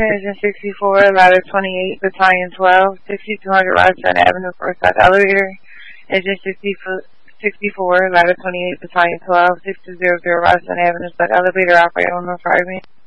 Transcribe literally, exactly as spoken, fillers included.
Engine sixty-four, ladder twenty-eight, battalion twelve, sixty-two hundred Rochester Avenue, first class elevator. Engine sixty-four, ladder twenty-eight, battalion twelve, sixty-two hundred Rochester Avenue, first elevator, operator on the five.